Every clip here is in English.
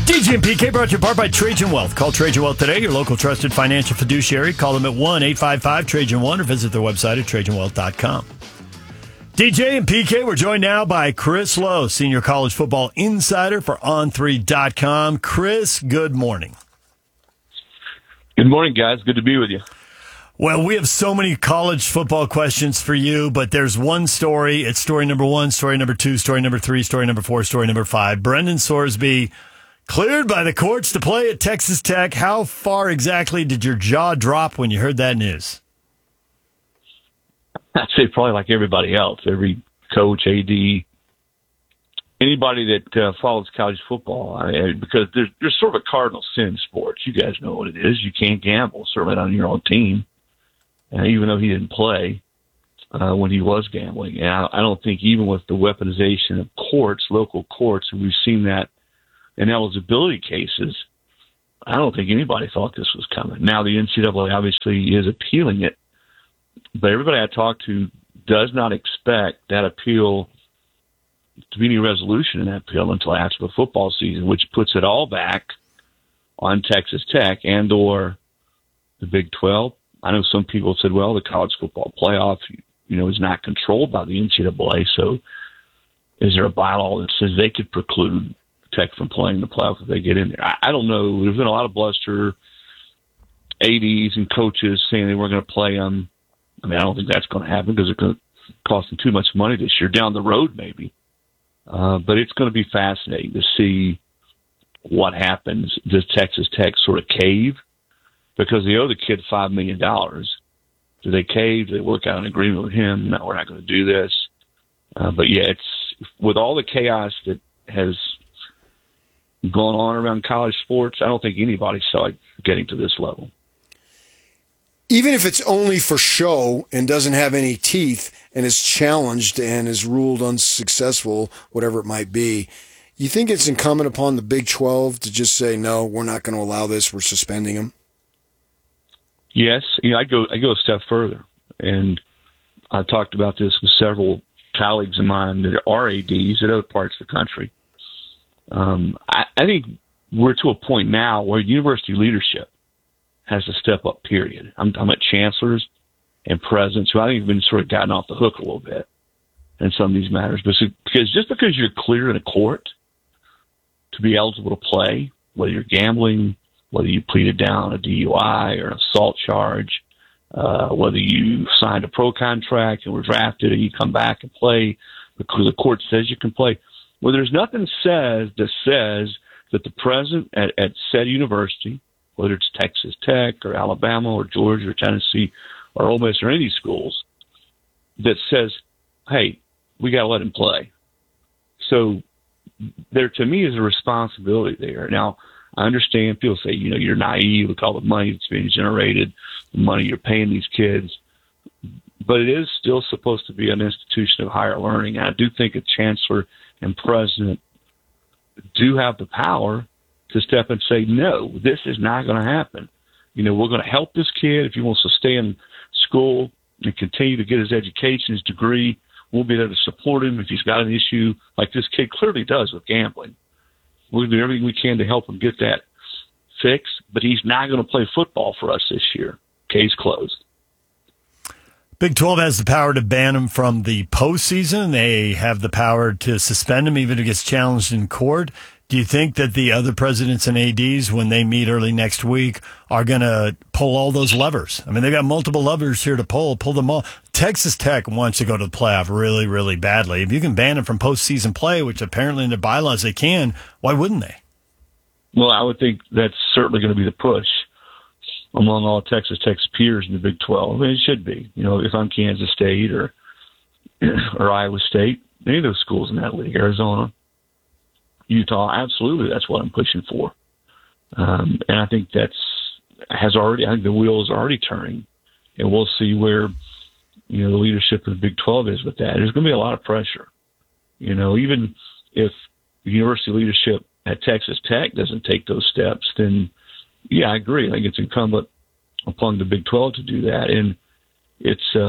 DJ and PK brought to you in part by Trajan Wealth. Call Trajan Wealth today, your local trusted financial fiduciary. Call them at 1-855-TRAJAN1 or visit their website at TrajanWealth.com. DJ and PK, we're joined now by Chris Lowe, senior college football insider for On3.com. Chris, good morning. Good morning, guys. Good to be with you. Well, we have so many college football questions for you, but there's one story. It's story number 1, story number 2, story number 3, story number 4, story number 5. Brendan Sorsby cleared by the courts to play at Texas Tech. How far exactly did your jaw drop when you heard that news? I'd say probably like everybody else, every coach, AD, anybody that follows college football, because there's sort of a cardinal sin in sports. You guys know what it is. You can't gamble, certainly not on your own team, even though he didn't play when he was gambling. And I don't think even with the weaponization of courts, local courts, and we've seen that in eligibility cases, I don't think anybody thought this was coming. Now, the NCAA obviously is appealing it, but everybody I talked to does not expect that appeal to be any resolution in that appeal until after the football season, which puts it all back on Texas Tech and or the Big 12. I know some people said, well, the college football playoff, is not controlled by the NCAA, so is there a bylaw that says they could preclude Tech from playing the playoff if they get in there? I don't know. There's been a lot of bluster, ADs and coaches saying they weren't going to play them. I mean, I don't think that's going to happen because it's going to cost them too much money this year. Down the road, maybe. But it's going to be fascinating to see what happens. Does Texas Tech sort of cave? Because they owe the kid $5 million. Do they cave? Do they work out an agreement with him? No, we're not going to do this. But yeah, it's with all the chaos that has gone on around college sports, I don't think anybody saw it getting to this level. Even if it's only for show and doesn't have any teeth and is challenged and is ruled unsuccessful, whatever it might be, you think it's incumbent upon the Big 12 to just say, no, we're not going to allow this, we're suspending him? Yes. I go a step further. And I talked about this with several colleagues of mine that are ADs at other parts of the country. I think we're to a point now where university leadership has to step up, period. I'm talking about chancellors and presidents who I think have been sort of gotten off the hook a little bit in some of these matters. Because just because you're clear in a court to be eligible to play, whether you're gambling, whether you pleaded down a DUI or an assault charge, whether you signed a pro contract and were drafted and you come back and play because the court says you can play. Well, there's nothing that says that the president at said university, whether it's Texas Tech or Alabama or Georgia or Tennessee or Ole Miss or any of these schools, that says, hey, we got to let him play. So there, to me, is a responsibility there. Now, I understand people say, you're naive with all the money that's being generated, the money you're paying these kids, but it is still supposed to be an institution of higher learning. And I do think a chancellor and president do have the power to step and say, no, this is not going to happen. We're going to help this kid. If he wants to stay in school and continue to get his education, his degree, we'll be there to support him. If he's got an issue like this kid clearly does with gambling, we'll do everything we can to help him get that fixed, but he's not going to play football for us this year. Case closed. Big 12 has the power to ban him from the postseason. They have the power to suspend him even if he gets challenged in court. Do you think that the other presidents and ADs, when they meet early next week, are going to pull all those levers? I mean, they've got multiple levers here to pull them all. Texas Tech wants to go to the playoff really, really badly. If you can ban them from postseason play, which apparently in their bylaws they can, why wouldn't they? Well, I would think that's certainly going to be the push among all Texas Tech's peers in the Big 12. And it should be. If I'm Kansas State or Iowa State, any of those schools in that league, Arizona, Utah, absolutely, that's what I'm pushing for. And I think I think the wheel is already turning, and we'll see where, the leadership of the Big 12 is with that. There's going to be a lot of pressure. Even if university leadership at Texas Tech doesn't take those steps, then, yeah, I agree. I think it's incumbent upon the Big 12 to do that. And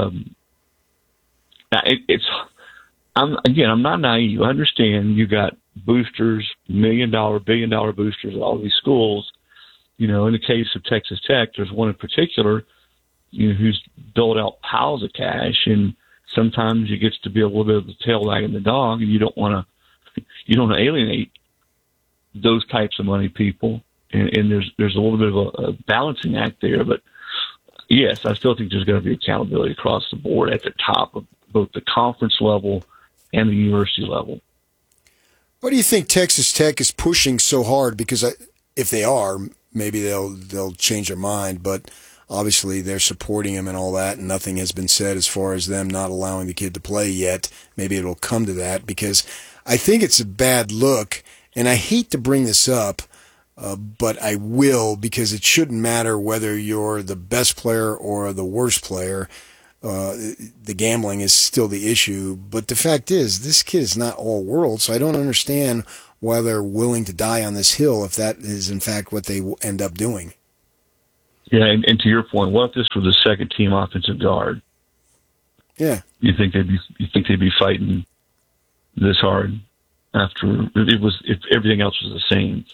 I'm not naive. I understand you got boosters, $1 million, $1 billion boosters at all these schools. In the case of Texas Tech, there's one in particular, who's doled out piles of cash, and sometimes it gets to be a little bit of the tail wagging the dog, and you don't want to alienate those types of money people. And there's a little bit of a balancing act there, but yes, I still think there's going to be accountability across the board at the top of both the conference level and the university level. Why do you think Texas Tech is pushing so hard? Because if they are, maybe they'll change their mind, but obviously they're supporting him and all that, and nothing has been said as far as them not allowing the kid to play yet. Maybe it'll come to that, because I think it's a bad look, and I hate to bring this up, but I will, because it shouldn't matter whether you're the best player or the worst player. The gambling is still the issue, but the fact is, this kid is not all world, so I don't understand why they're willing to die on this hill if that is in fact what they end up doing. Yeah, and to your point, what if this were the second team offensive guard? Yeah, you think they'd be fighting this hard after if everything else was the same?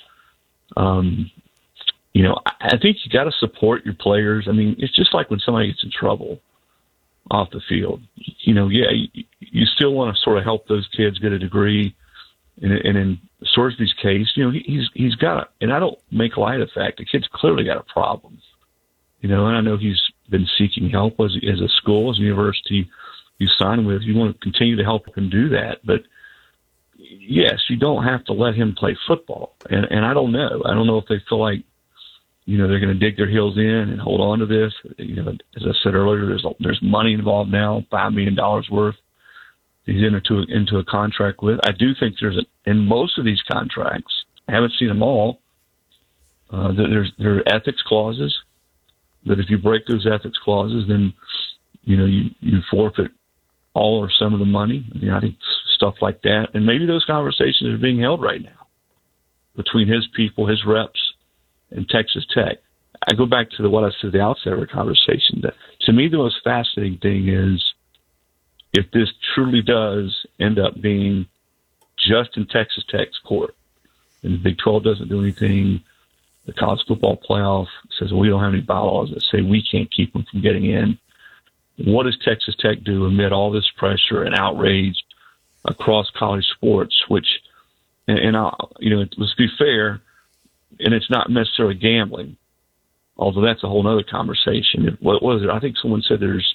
I think you got to support your players. I mean, it's just like when somebody gets in trouble off the field. You still want to sort of help those kids get a degree. And in Sorsby's case, he's got and I don't make light of the fact the kid's clearly got a problem. And I know he's been seeking help as a school, as a university you sign with. You want to continue to help him do that. But yes, you don't have to let him play football. And I don't know. I don't know if they feel like, they're going to dig their heels in and hold on to this. As I said earlier, there's money involved now, $5 million worth. He's into a contract with. I do think in most of these contracts, I haven't seen them all, there are ethics clauses that if you break those ethics clauses, then, you forfeit all or some of the money. I think stuff like that. And maybe those conversations are being held right now between his people, his reps, and Texas Tech. I go back to what I said at the outset of our conversation, that to me the most fascinating thing is if this truly does end up being just in Texas Tech's court, and the Big 12 doesn't do anything, the college football playoff says, well, we don't have any bylaws that say we can't keep them from getting in. What does Texas Tech do amid all this pressure and outrage across college sports, which, let's be fair, and it's not necessarily gambling, although that's a whole other conversation. What was it? I think someone said there's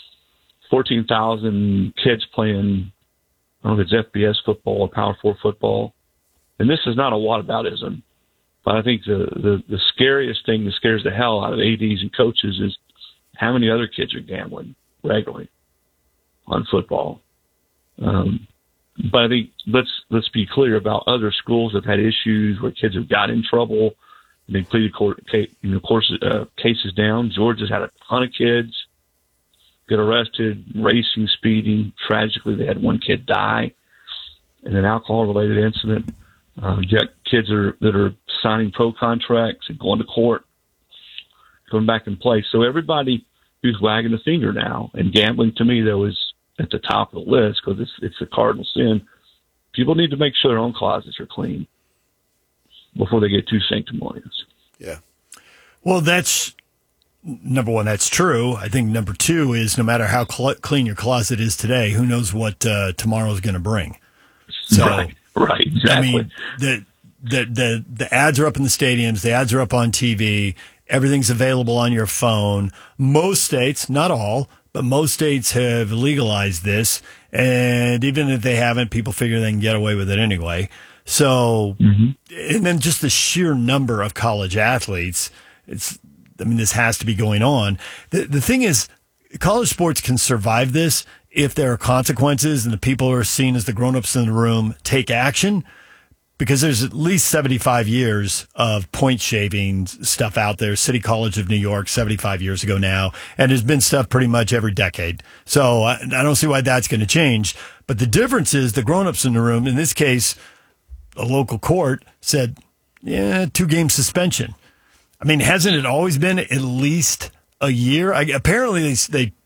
14,000 kids playing, I don't know if it's FBS football or Power 4 football. And this is not a whataboutism, but I think the scariest thing that scares the hell out of ADs and coaches is how many other kids are gambling regularly on football. But I think let's be clear about other schools that have had issues where kids have got in trouble and they pleaded cases down. Georgia's had a ton of kids get arrested, racing, speeding. Tragically, they had one kid die in an alcohol-related incident. You got kids that are signing pro contracts and going to court, going back in play. So everybody who's wagging the finger now, and gambling to me, though, is at the top of the list because it's a cardinal sin. People need to make sure their own closets are clean before they get too sanctimonious. Yeah. Well, that's number one. That's true. I think number two is no matter how clean your closet is today, who knows what tomorrow's going to bring. So, right, exactly. I mean, the ads are up in the stadiums. The ads are up on TV. Everything's available on your phone. Most states, not all, but most states have legalized this. And even if they haven't, people figure they can get away with it anyway. So, and then just the sheer number of college athletes, this has to be going on. The thing is, college sports can survive this if there are consequences and the people who are seen as the grown-ups in the room take action, because there's at least 75 years of point shaving stuff out there. City College of New York, 75 years ago now, and there's been stuff pretty much every decade. So I don't see why that's going to change. But the difference is the grown-ups in the room, in this case, a local court said, 2-game suspension. I mean, hasn't it always been at least a year? Apparently they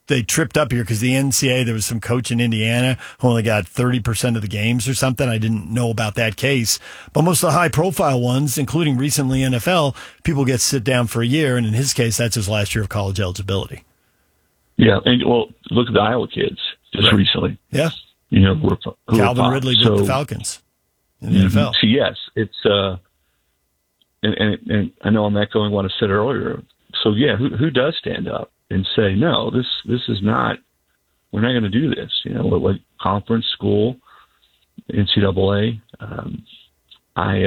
they tripped up here because the NCAA, there was some coach in Indiana who only got 30% of the games or something. I didn't know about that case. But most of the high-profile ones, including recently NFL, people get to sit down for a year, and in his case, that's his last year of college eligibility. Yeah, and well, look at the Iowa kids just recently. Yeah. You know, Calvin Ridley with the Falcons in the NFL. So yes, it's and I know I'm echoing what I said earlier. So yeah, who does stand up and say no? This is not. We're not going to do this. You know, like conference, school, NCAA. I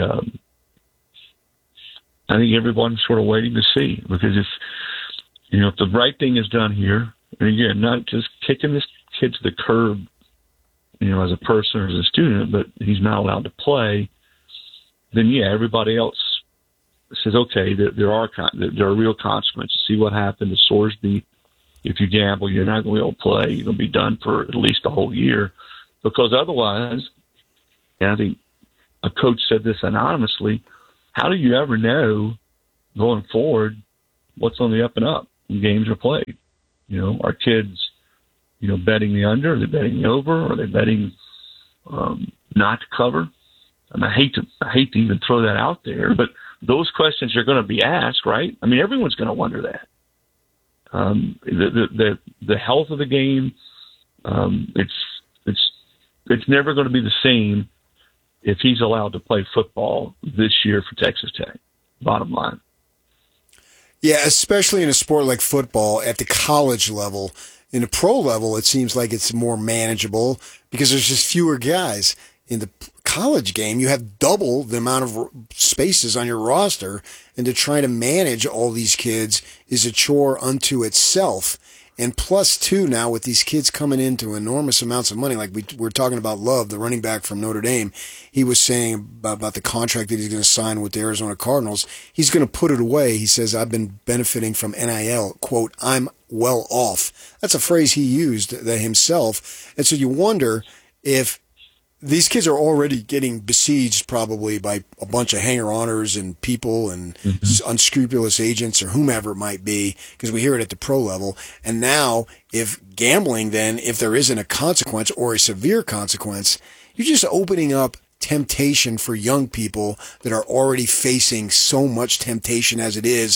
think everyone's sort of waiting to see, because if the right thing is done here, and again, not just kicking this kid to the curb, as a person or as a student, but he's not allowed to play, then yeah, everybody else says, okay, there are real consequences. See what happened to Sorsby. If you gamble, you're not going to be able to play. You're going to be done for at least a whole year, because otherwise, and I think a coach said this anonymously, how do you ever know going forward what's on the up and up when games are played? Are kids, betting the under? Are they betting the over? Are they betting not to cover? I hate to even throw that out there, but those questions are going to be asked, right? I mean, everyone's going to wonder that. The health of the game, it's never going to be the same if he's allowed to play football this year for Texas Tech. Bottom line. Yeah, especially in a sport like football at the college level. In the pro level, it seems like it's more manageable because there's just fewer guys. In the college game, you have double the amount of spaces on your roster, and to try to manage all these kids is a chore unto itself. And plus, too, now with these kids coming into enormous amounts of money, like we're talking about Love, the running back from Notre Dame, he was saying about the contract that he's going to sign with the Arizona Cardinals. He's going to put it away. He says, I've been benefiting from NIL. Quote, I'm well off. That's a phrase he used himself. And so you wonder if these kids are already getting besieged probably by a bunch of hanger-oners and people and unscrupulous agents or whomever it might be, because we hear it at the pro level. And now if gambling, then if there isn't a consequence or a severe consequence, you're just opening up temptation for young people that are already facing so much temptation as it is,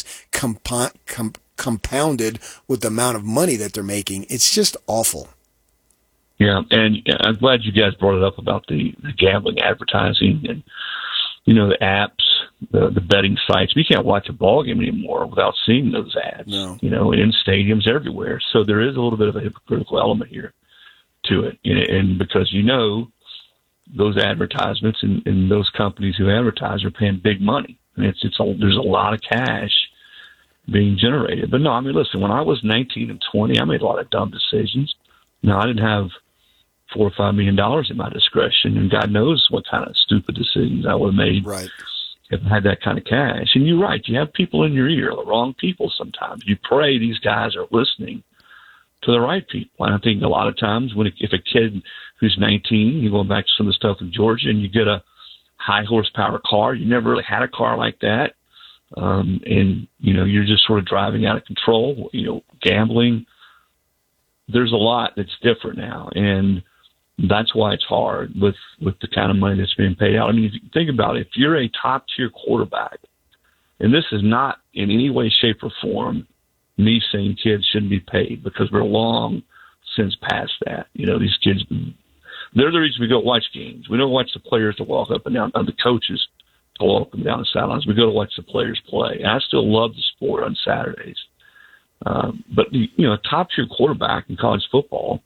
compounded with the amount of money that they're making. It's just awful. Yeah, and I'm glad you guys brought it up about the gambling advertising and, the apps, the betting sites. We can't watch a ball game anymore without seeing those ads, in stadiums everywhere. So there is a little bit of a hypocritical element here to it. And because, those advertisements and those companies who advertise are paying big money. And there's a lot of cash being generated. But no, I mean, listen, when I was 19 and 20, I made a lot of dumb decisions. I didn't have $4 or $5 million in my discretion, and God knows what kind of stupid decisions I would have made if I had that kind of cash. And you're right, you have people in your ear, the wrong people sometimes. You pray these guys are listening to the right people. And I think a lot of times if a kid who's 19, you're going back to some of the stuff in Georgia, and you get a high horsepower car, you never really had a car like that, and you're just sort of driving out of control, gambling. There's a lot that's different now, and that's why it's hard with the kind of money that's being paid out. I mean, if you think about it, if you're a top-tier quarterback, and this is not in any way, shape, or form me saying kids shouldn't be paid, because we're long since past that. These kids, they're the reason we go watch games. We don't watch the players to walk up and down, the coaches to walk up and down the sidelines. We go to watch the players play. And I still love the sport on Saturdays. But a top-tier quarterback in college football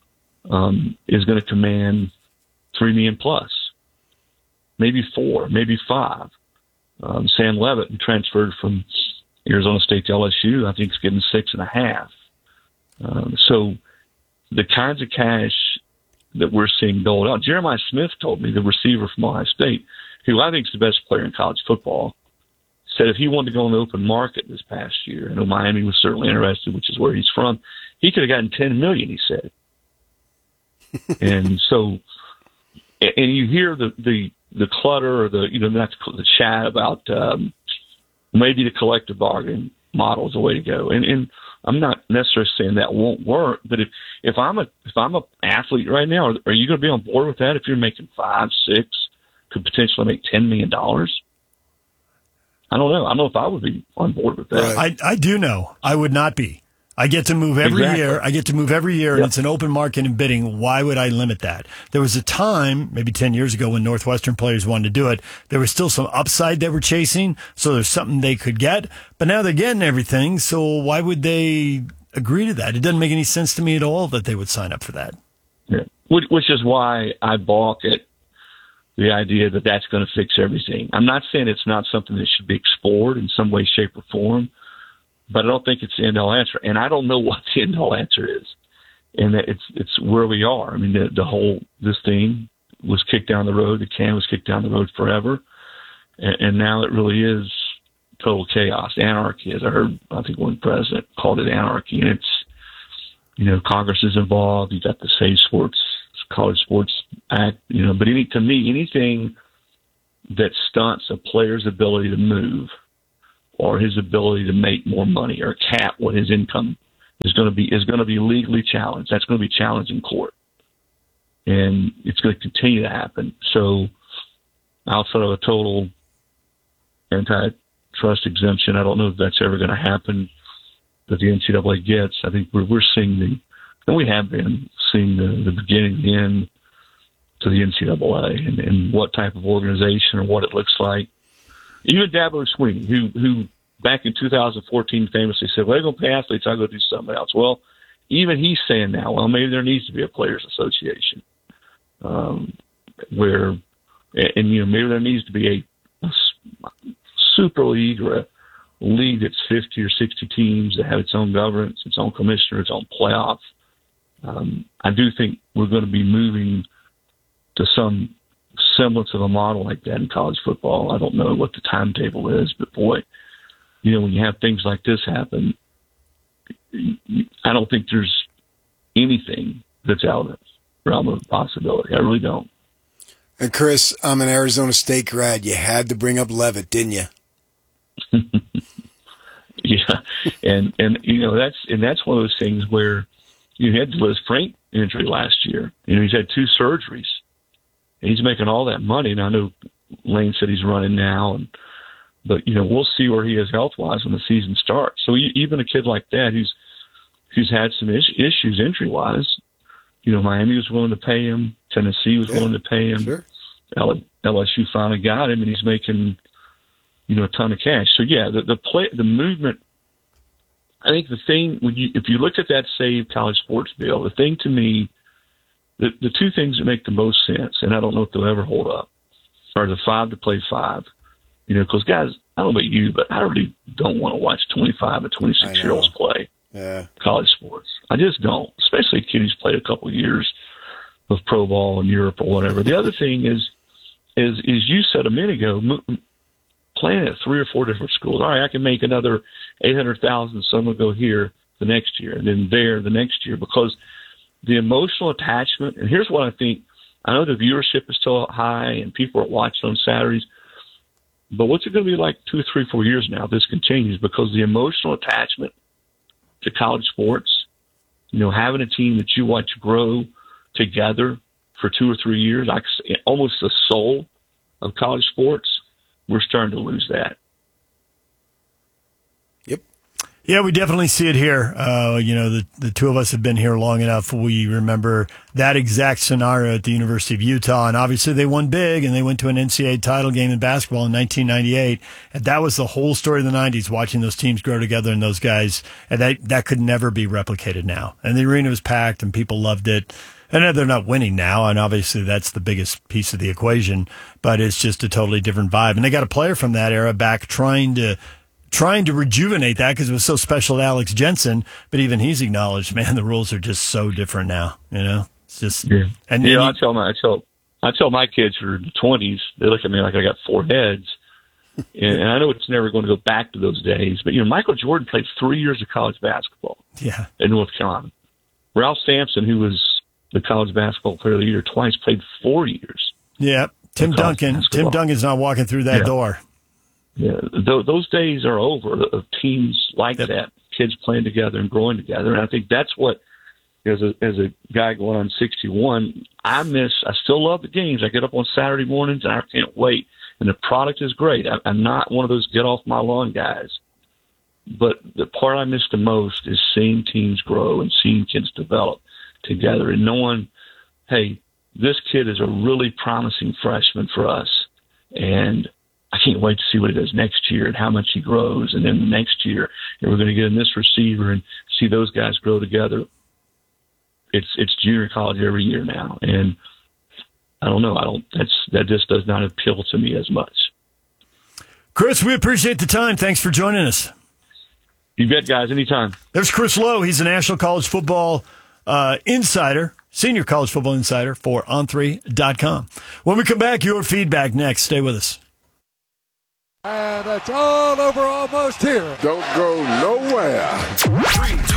is going to command $3 million plus, maybe $4 million, maybe $5 million. Sam Levitt, who transferred from Arizona State to LSU, I think is getting $6.5 million. So the kinds of cash that we're seeing doled out. Jeremiah Smith told me, the receiver from Ohio State, who I think is the best player in college football, said if he wanted to go on the open market this past year, I know Miami was certainly interested, which is where he's from, he could have gotten $10 million, he said. And so, and you hear the clutter or the chat about maybe the collective bargaining model is the way to go. And I'm not necessarily saying that won't work, but if I'm a athlete right now, are you going to be on board with that? If you're making 5, 6, could potentially make $10 million. I don't know. I don't know if I would be on board with that. Right. I do know. I would not be. I get to move every year. I get to move every year, and it's an open market and bidding. Why would I limit that? There was a time, maybe 10 years ago, when Northwestern players wanted to do it. There was still some upside they were chasing, so there's something they could get. But now they're getting everything, so why would they agree to that? It doesn't make any sense to me at all that they would sign up for that. Yeah. Which is why I balk at the idea that that's going to fix everything. I'm not saying it's not something that should be explored in some way, shape, or form, but I don't think it's the end-all answer. And I don't know what the end-all answer is. And that it's where we are. I mean, this thing was kicked down the road. The can was kicked down the road forever. And now it really is total chaos, anarchy, as I think one president called it anarchy. And it's, Congress is involved. You got the Safe College Sports Act, but to me, anything that stunts a player's ability to move or his ability to make more money or cap what his income is going to be legally challenged. That's going to be challenged in court. And it's going to continue to happen. So outside of a total antitrust exemption, I don't know if that's ever going to happen that the NCAA gets. I think we're seeing and we have been seeing the beginning, the end to the NCAA and what type of organization or what it looks like. Even Dabo Swinney, who back in 2014 famously said, well, they're going to pay athletes, I'll go do something else. Well, even he's saying now, well, maybe there needs to be a players association where maybe there needs to be a super league or a league that's 50 or 60 teams that have its own governance, its own commissioner, its own playoff. I do think we're going to be moving to some semblance of a model like that in college football. I don't know what the timetable is, but boy, when you have things like this happen, I don't think there's anything that's out of the realm of possibility. I really don't. And Chris, I'm an Arizona State grad. You had to bring up Leavitt, didn't you? Yeah, and that's one of those things where you had the Liz Frank injury last year. He's had 2 surgeries. And he's making all that money. And I know Lane said he's running now, but we'll see where he is health-wise when the season starts. So even a kid like that who's had some issues injury-wise, Miami was willing to pay him, Tennessee was willing to pay him, sure. LSU finally got him, and he's making a ton of cash. So yeah, the movement. I think the thing if you look at that Save College Sports bill, the thing to me, the 2 things that make the most sense, and I don't know if they'll ever hold up, are the 5 to play 5. Because guys, I don't know about you, but I really don't want to watch 25 or 26-year-olds play college sports. I just don't, especially a kid who's played a couple of years of pro ball in Europe or whatever. The other thing is you said a minute ago, playing at 3 or 4 different schools. All right, I can make another $800,000. So I'm going to go here the next year and then there the next year, because the emotional attachment. And here's what I think. I know the viewership is still high and people are watching on Saturdays, but what's it going to be like 2, 3, 4 years now if this continues? Because the emotional attachment to college sports, having a team that you watch grow together for 2 or 3 years, like almost the soul of college sports, we're starting to lose that. Yep. Yeah, we definitely see it here. The 2 of us have been here long enough. We remember that exact scenario at the University of Utah. And obviously they won big and they went to an NCAA title game in basketball in 1998. And that was the whole story of the 90s, watching those teams grow together and those guys. And that could never be replicated now. And the arena was packed and people loved it. And they're not winning now, and obviously that's the biggest piece of the equation, but it's just a totally different vibe. And they got a player from that era back trying to rejuvenate that because it was so special to Alex Jensen, but even he's acknowledged, man, the rules are just so different now, It's just And I tell my kids who are in the 20s, they look at me like I got 4 heads. And I know it's never going to go back to those days, but Michael Jordan played 3 years of college basketball in North Carolina. Ralph Sampson, who was the college basketball player of the year twice, played 4 years. Yeah, Tim Duncan. Tim Duncan's not walking through that door. Yeah, those days are over of teams like that, kids playing together and growing together. And I think that's what, as a guy going on 61, I still love the games. I get up on Saturday mornings and I can't wait. And the product is great. I'm not one of those get off my lawn guys. But the part I miss the most is seeing teams grow and seeing kids develop together and knowing, hey, this kid is a really promising freshman for us. And I can't wait to see what he does next year and how much he grows. And then the next year, we're going to get in this receiver and see those guys grow together. It's junior college every year now. And I don't know. That just does not appeal to me as much. Chris, we appreciate the time. Thanks for joining us. You bet, guys. Anytime. There's Chris Lowe. He's a national college football insider, senior college football insider for On3.com. When we come back, your feedback next. Stay with us. And it's all over almost here. Don't go nowhere. 3, 2,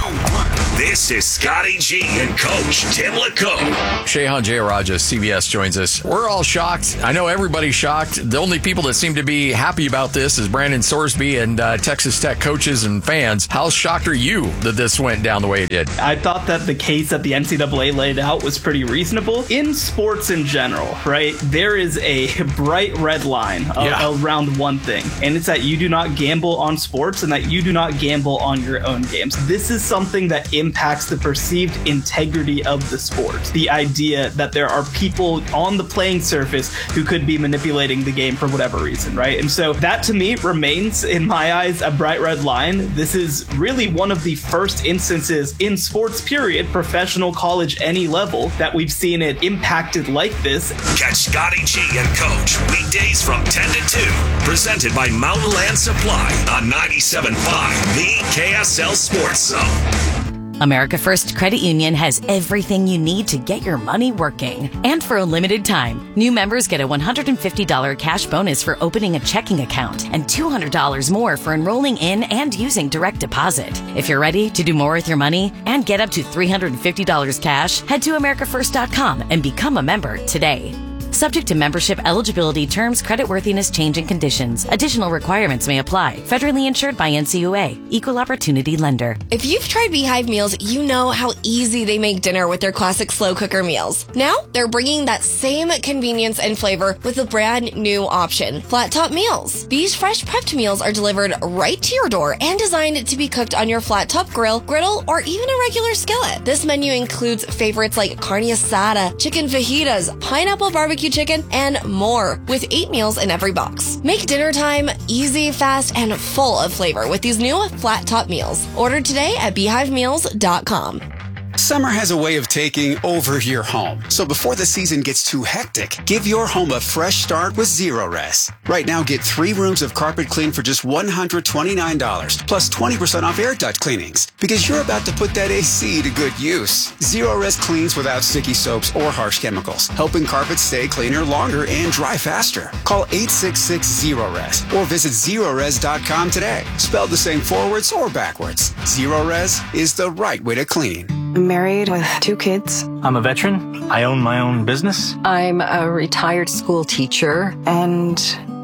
1. This is Scotty G and Coach Tim LeCoe. Shehan Jayaraja, CBS, joins us. We're all shocked. I know everybody's shocked. The only people that seem to be happy about this is Brandon Sorsby and Texas Tech coaches and fans. How shocked are you that this went down the way it did? I thought that the case that the NCAA laid out was pretty reasonable. In sports in general, right, there is a bright red line around one thing, and it's that you do not gamble on sports and that you do not gamble on your own games. This is something that impacts the perceived integrity of the sport. The idea that there are people on the playing surface who could be manipulating the game for whatever reason, right? And so that to me remains, in my eyes, a bright red line. This is really one of the first instances in sports, period, professional, college, any level, that we've seen it impacted like this. Catch Scotty G and Coach weekdays from 10 to 2. Presented by Mountain Land Supply on 97.5, the KSL Sports Zone. America First Credit Union has everything you need to get your money working. And for a limited time, new members get a $150 cash bonus for opening a checking account and $200 more for enrolling in and using direct deposit. If you're ready to do more with your money and get up to $350 cash, head to AmericaFirst.com and become a member today. Subject to membership eligibility, terms, creditworthiness, change, and conditions. Additional requirements may apply. Federally insured by NCUA. Equal Opportunity Lender. If you've tried Beehive meals, you know how easy they make dinner with their classic slow cooker meals. Now, they're bringing that same convenience and flavor with a brand new option, Flat Top Meals. These fresh prepped meals are delivered right to your door and designed to be cooked on your flat top grill, griddle, or even a regular skillet. This menu includes favorites like carne asada, chicken fajitas, pineapple barbecue chicken, and more, with 8 meals in every box. Make dinner time easy, fast, and full of flavor with these new flat top meals. Order today at beehivemeals.com. Summer has a way of taking over your home. So before the season gets too hectic, give your home a fresh start with Zerorez. Right now, get 3 rooms of carpet clean for just $129, plus 20% off air duct cleanings, because you're about to put that AC to good use. Zerorez cleans without sticky soaps or harsh chemicals, helping carpets stay cleaner longer and dry faster. Call 866-ZEROREZ or visit Zerorez.com today. Spelled the same forwards or backwards. Zerorez is the right way to clean. I'm married with 2 kids. I'm a veteran. I own my own business. I'm a retired school teacher, and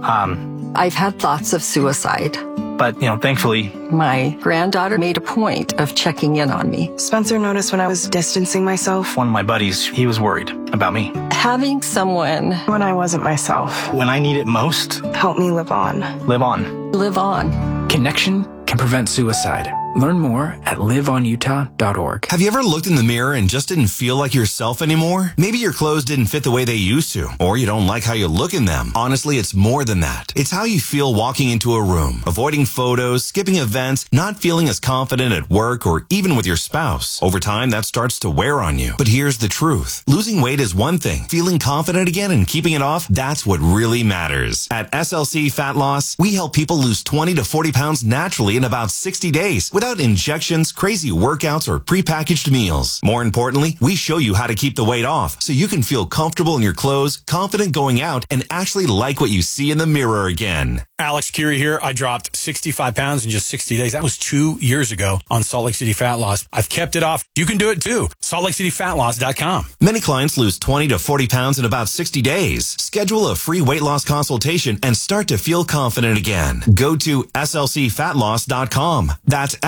I've had thoughts of suicide. But, thankfully, my granddaughter made a point of checking in on me. Spencer noticed when I was distancing myself. One of my buddies, he was worried about me. Having someone when I wasn't myself. When I need it most. Help me live on. Live on. Live on. Connection can prevent suicide. Learn more at liveonutah.org. Have you ever looked in the mirror and just didn't feel like yourself anymore? Maybe your clothes didn't fit the way they used to, or you don't like how you look in them. Honestly, it's more than that. It's how you feel walking into a room, avoiding photos, skipping events, not feeling as confident at work or even with your spouse. Over time, that starts to wear on you. But here's the truth. Losing weight is one thing. Feeling confident again and keeping it off, that's what really matters. At SLC Fat Loss, we help people lose 20 to 40 pounds naturally in about 60 days without injections, crazy workouts, or prepackaged meals. More importantly, we show you how to keep the weight off so you can feel comfortable in your clothes, confident going out, and actually like what you see in the mirror again. Alex Curie here. I dropped 65 pounds in just 60 days. That was 2 years ago on Salt Lake City Fat Loss. I've kept it off. You can do it too. SaltLakeCityFatLoss.com. Many clients lose 20 to 40 pounds in about 60 days. Schedule a free weight loss consultation and start to feel confident again. Go to SLCFatLoss.com. That's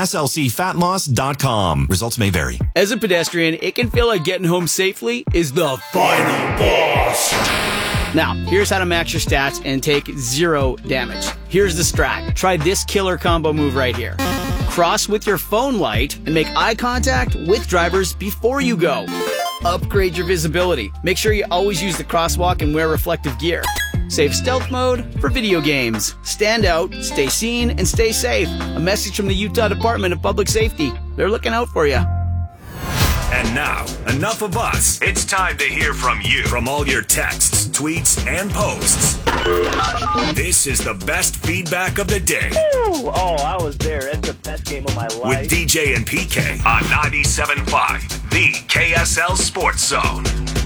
slcfatloss.com. Results may vary. As a pedestrian, it can feel like getting home safely is the final boss. Now, here's how to max your stats and take 0 damage. Here's the strat. Try this killer combo move right here. Cross with your phone light and make eye contact with drivers before you go. Upgrade your visibility. Make sure you always use the crosswalk and wear reflective gear. Save stealth mode for video games. Stand out, stay seen, and stay safe. A message from the Utah Department of Public Safety. They're looking out for you. And now, enough of us. It's time to hear from you. From all your texts, tweets, and posts. This is the best feedback of the day. Ooh, I was there. It's the best game of my life. With DJ and PK on 97.5, the KSL Sports Zone.